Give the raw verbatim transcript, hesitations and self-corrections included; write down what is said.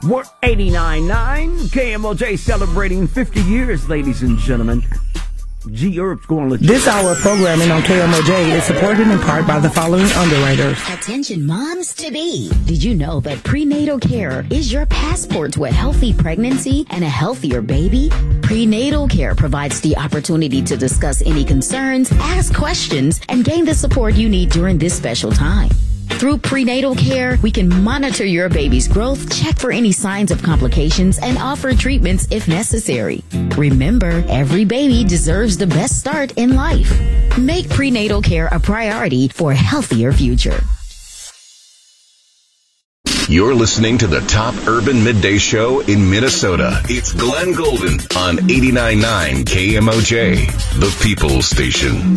We're eighty-nine point nine K M O J celebrating fifty years, ladies and gentlemen. G. Earp's going to let you This hour of programming on K M O J is supported in part by the following underwriters. Attention moms to be. Did you know that prenatal care is your passport to a healthy pregnancy and a healthier baby? Prenatal care provides the opportunity to discuss any concerns, ask questions, and gain the support you need during this special time. Through prenatal care, we can monitor your baby's growth, check for any signs of complications, and offer treatments if necessary. Remember, every baby deserves the best start in life. Make prenatal care a priority for a healthier future. You're listening to the top urban midday show in Minnesota. It's Glenn Golden on eighty-nine point nine K M O J, the People's Station.